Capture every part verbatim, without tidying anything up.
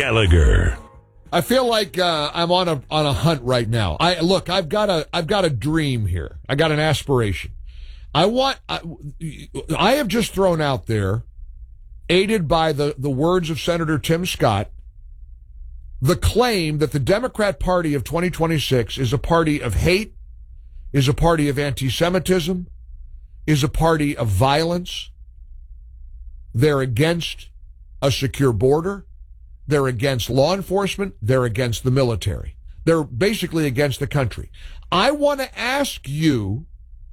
Gallagher. I feel like uh, I'm on a on a hunt right now. I look, I've got a I've got a dream here. I got an aspiration. I want. I, I have just thrown out there, aided by the the words of Senator Tim Scott, the claim that the Democrat Party of twenty twenty-six is a party of hate, is a party of anti-Semitism, is a party of violence. They're against a secure border. They're against law enforcement. They're against the military. They're basically against the country. I want to ask you,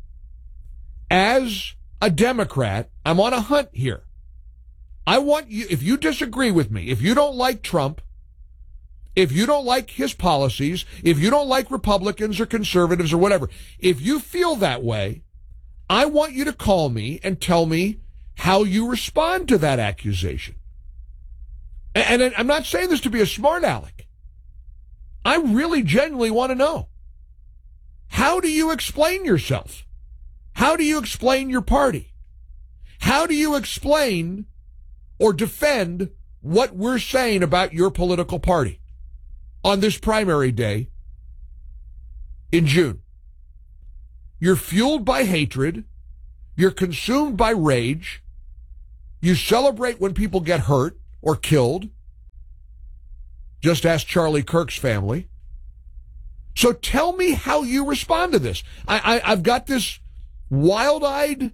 as a Democrat, I'm on a hunt here. I want you, if you disagree with me, if you don't like Trump, if you don't like his policies, if you don't like Republicans or conservatives or whatever, if you feel that way, I want you to call me and tell me how you respond to that accusation. And I'm not saying this to be a smart aleck. I really genuinely want to know. How do you explain yourself? How do you explain your party? How do you explain or defend what we're saying about your political party on this primary day in June? You're fueled by hatred. You're consumed by rage. You celebrate when people get hurt or killed. Just ask Charlie Kirk's family. So tell me how you respond to this. I, I, I've got this wild-eyed,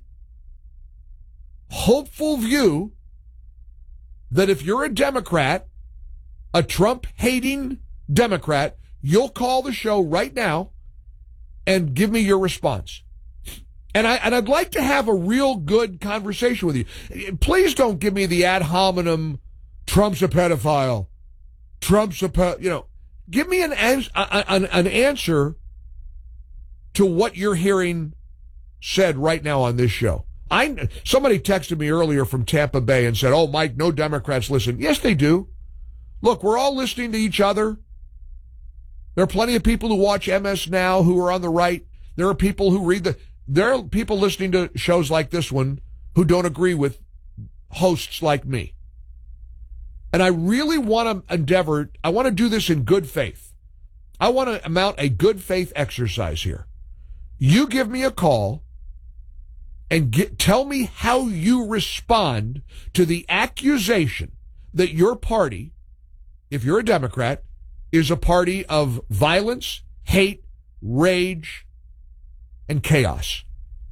hopeful view that if you're a Democrat, a Trump-hating Democrat, you'll call the show right now and give me your response. And, I, and I'd like to have a real good conversation with you. Please don't give me the ad hominem, Trump's a pedophile. Trump's a pedophile. You know, give me an, an, an answer to what you're hearing said right now on this show. I Somebody texted me earlier from Tampa Bay and said, oh, Mike, no Democrats listen. Yes, they do. Look, we're all listening to each other. There are plenty of people who watch M S Now who are on the right. There are people who read the... There are people listening to shows like this one who don't agree with hosts like me. And I really want to endeavor, I want to do this in good faith. I want to mount a good faith exercise here. You give me a call and get, tell me how you respond to the accusation that your party, if you're a Democrat, is a party of violence, hate, rage, and chaos.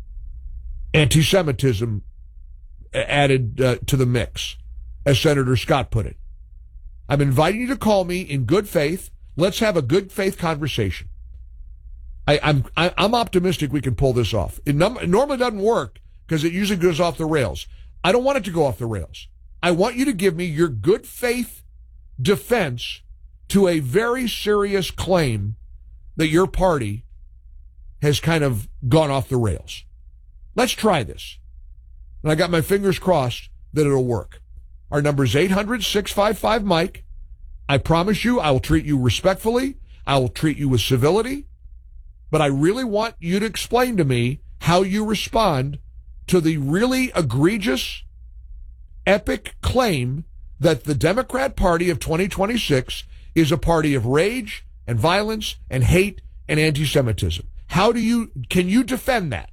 Anti-Semitism added uh, to the mix, as Senator Scott put it. I'm inviting you to call me in good faith. Let's have a good faith conversation. I, I'm I, I'm optimistic we can pull this off. It, num- it normally doesn't work because it usually goes off the rails. I don't want it to go off the rails. I want you to give me your good faith defense to a very serious claim that your party has kind of gone off the rails. Let's try this. And I got my fingers crossed that it'll work. Our number is eight hundred, six five five, Mike. I promise you I will treat you respectfully. I will treat you with civility. But I really want you to explain to me how you respond to the really egregious, epic claim that the Democrat Party of twenty twenty-six is a party of rage and violence and hate and anti-Semitism. How do you, can you defend that?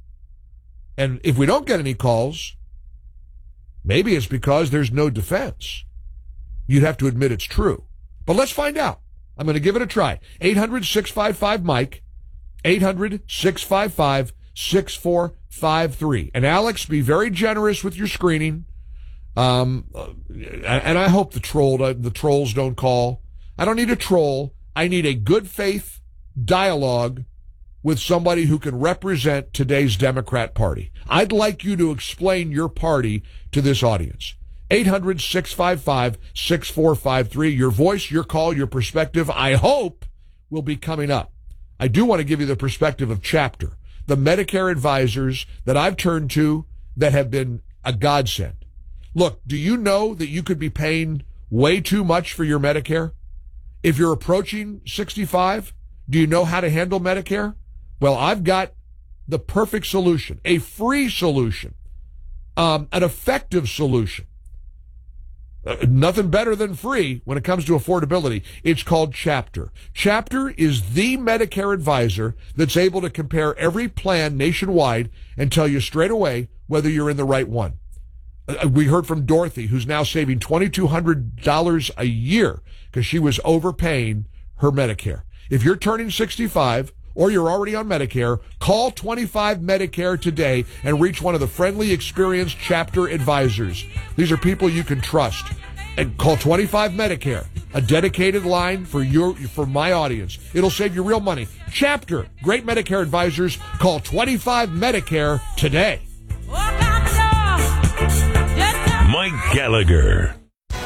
And if we don't get any calls, maybe it's because there's no defense. You'd have to admit it's true. But let's find out. I'm going to give it a try. eight hundred, six five five, Mike. eight hundred, six five five, six four five three. And Alex, be very generous with your screening. Um, and I hope the troll, the trolls don't call. I don't need a troll. I need a good faith dialogue with somebody who can represent today's Democrat Party. I'd like you to explain your party to this audience. eight hundred, six five five, six four five three. Your voice, your call, your perspective, I hope, will be coming up. I do want to give you the perspective of Chapter, the Medicare advisors that I've turned to that have been a godsend. Look, do you know that you could be paying way too much for your Medicare? If you're approaching sixty-five, do you know how to handle Medicare? Well, I've got the perfect solution, a free solution, um, an effective solution. Uh, nothing better than free when it comes to affordability. It's called Chapter. Chapter is the Medicare advisor that's able to compare every plan nationwide and tell you straight away whether you're in the right one. Uh, we heard from Dorothy, who's now saving two thousand two hundred dollars a year because she was overpaying her Medicare. If you're turning sixty-five or you're already on Medicare, call twenty-five Medicare today and reach one of the friendly, experienced Chapter advisors. These are people you can trust. And call twenty-five Medicare, a dedicated line for your for my audience. It'll save you real money. Chapter, great Medicare advisors. Call twenty-five Medicare today. Mike Gallagher.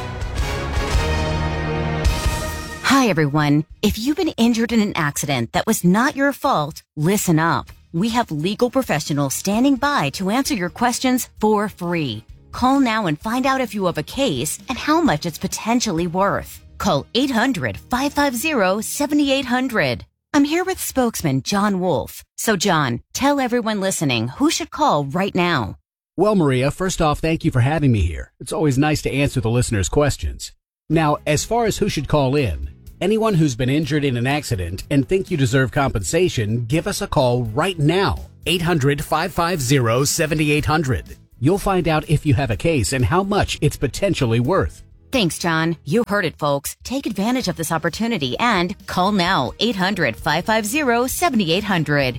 Hi, everyone. If you've been injured in an accident that was not your fault, listen up. We have legal professionals standing by to answer your questions for free. Call now and find out if you have a case and how much it's potentially worth. Call eight hundred, five five zero, seven eight zero zero. I'm here with spokesman John Wolf. So, John, tell everyone listening who should call right now. Well, Maria, first off, thank you for having me here. It's always nice to answer the listeners' questions. Now, as far as who should call in, anyone who's been injured in an accident and think you deserve compensation, give us a call right now. eight hundred, five five zero, seven eight zero zero. You'll find out if you have a case and how much it's potentially worth. Thanks, John. You heard it, folks. Take advantage of this opportunity and call now. eight hundred, five five zero, seven eight zero zero.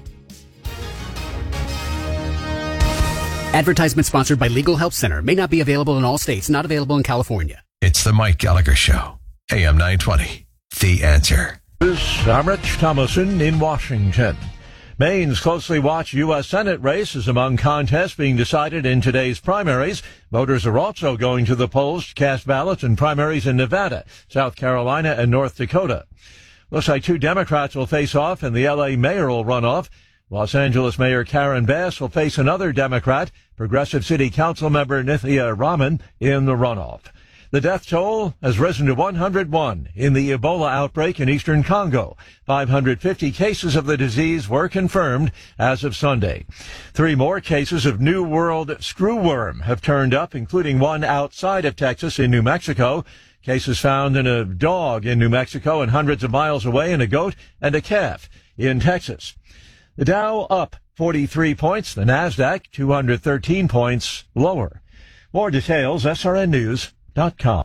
Advertisement sponsored by Legal Help Center. May not be available in all states. Not available in California. It's the Mike Gallagher Show. A M nine twenty. The Answer. I'm Rich Thomason in Washington. Maine's closely watched U S Senate race is among contests being decided in today's primaries. Voters are also going to the polls to cast ballots in primaries in Nevada, South Carolina, and North Dakota. Looks like two Democrats will face off in the L A mayoral runoff. Los Angeles Mayor Karen Bass will face another Democrat, Progressive City Council member Nithya Raman, in the runoff. The death toll has risen to one hundred one in the Ebola outbreak in eastern Congo. five hundred fifty cases of the disease were confirmed as of Sunday. Three more cases of New World screwworm have turned up, including one outside of Texas in New Mexico. Cases found in a dog in New Mexico and hundreds of miles away in a goat and a calf in Texas. The Dow up forty-three points, the Nasdaq two hundred thirteen points lower. More details, S R N news dot com.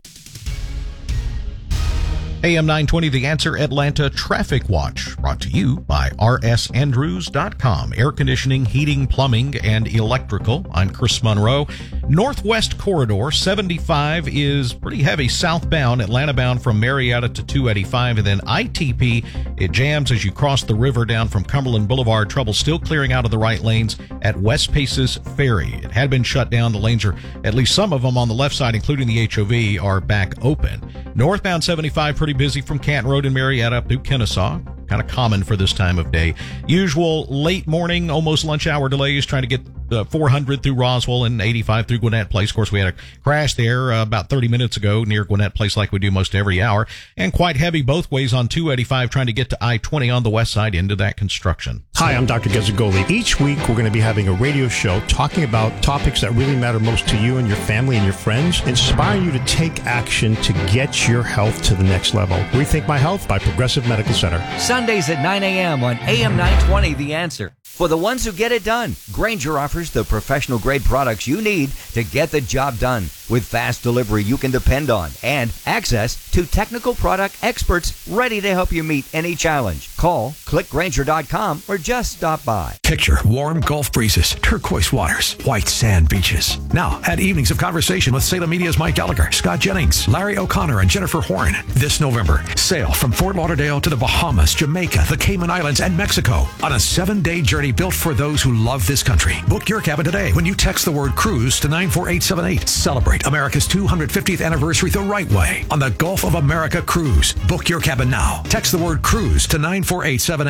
A M nine twenty, The Answer Atlanta Traffic Watch, brought to you by R S Andrews dot com. Air conditioning, heating, plumbing, and electrical. I'm Chris Monroe. Northwest Corridor, seventy-five is pretty heavy southbound, Atlanta bound from Marietta to two eighty-five, and then I T P, it jams as you cross the river down from Cumberland Boulevard. Trouble still clearing out of the right lanes at West Paces Ferry. It had been shut down. The lanes are, at least some of them on the left side, including the H O V, are back open. Northbound seventy-five, pretty busy from Canton Road in Marietta up to Kennesaw. Kind of common for this time of day. Usual late morning, almost lunch hour delays trying to get uh, four hundred through Roswell and eighty-five through Gwinnett Place. Of course, we had a crash there uh, about thirty minutes ago near Gwinnett Place like we do most every hour. And quite heavy both ways on two eighty-five trying to get to I twenty on the west side into that construction. Hi, I'm Doctor Gazzagoli. Each week, we're going to be having a radio show talking about topics that really matter most to you and your family and your friends, inspiring you to take action to get your health to the next level. Rethink My Health by Progressive Medical Center. Sundays at nine a.m. on A M nine twenty, The Answer. For the ones who get it done, Grainger offers the professional-grade products you need to get the job done. With fast delivery you can depend on and access to technical product experts ready to help you meet any challenge. Call, click Grainger dot com, or just stop by. Picture warm Gulf breezes, turquoise waters, white sand beaches. Now, add evenings of conversation with Salem Media's Mike Gallagher, Scott Jennings, Larry O'Connor, and Jennifer Horn. This November, sail from Fort Lauderdale to the Bahamas, Jamaica, the Cayman Islands, and Mexico on a seven-day journey built for those who love this country. Book your cabin today when you text the word cruise to nine four eight seven eight. Celebrate America's two hundred fiftieth anniversary the right way on the Gulf of America Cruise. Book your cabin now. Text the word cruise to nine four eight seven eight.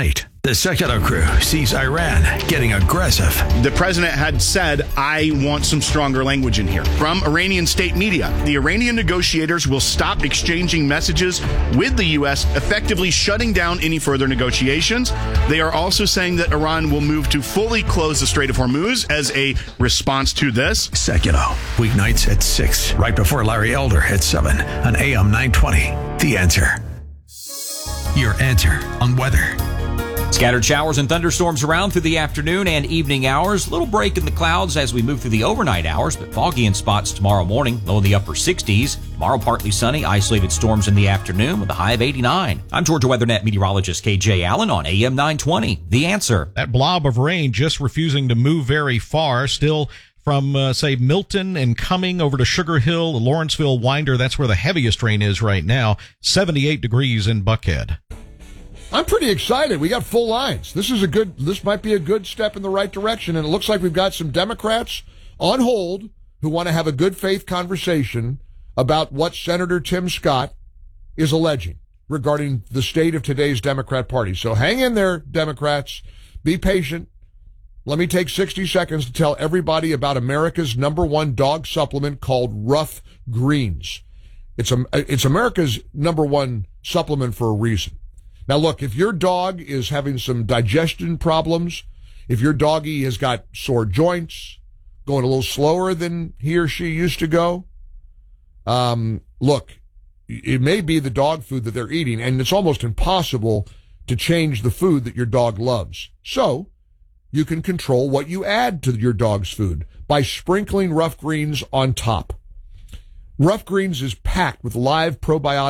The Secular Crew sees Iran getting aggressive. The president had said, I want some stronger language in here. From Iranian state media, the Iranian negotiators will stop exchanging messages with the U S, effectively shutting down any further negotiations. They are also saying that Iran will move to fully close the Strait of Hormuz as a response to this. Secular, weeknights at six, right before Larry Elder at seven on A M nine twenty. The Answer. Your answer on weather. Scattered showers and thunderstorms around through the afternoon and evening hours. Little break in the clouds as we move through the overnight hours, but foggy in spots tomorrow morning, low in the upper sixties. Tomorrow, partly sunny, isolated storms in the afternoon with a high of eighty-nine. I'm Georgia WeatherNet meteorologist K J Allen on A M nine twenty. The Answer. That blob of rain just refusing to move very far. Still from, uh, say, Milton and Cumming over to Sugar Hill, Lawrenceville, Winder. That's where the heaviest rain is right now. seventy-eight degrees in Buckhead. I'm pretty excited. We got full lines. This is a good, this might be a good step in the right direction. And it looks like we've got some Democrats on hold who want to have a good faith conversation about what Senator Tim Scott is alleging regarding the state of today's Democrat Party. So hang in there, Democrats. Be patient. Let me take sixty seconds to tell everybody about America's number one dog supplement called Rough Greens. It's a, it's America's number one supplement for a reason. Now, look, if your dog is having some digestion problems, if your doggy has got sore joints, going a little slower than he or she used to go, um, look, it may be the dog food that they're eating, and it's almost impossible to change the food that your dog loves. So you can control what you add to your dog's food by sprinkling Rough Greens on top. Rough Greens is packed with live probiotic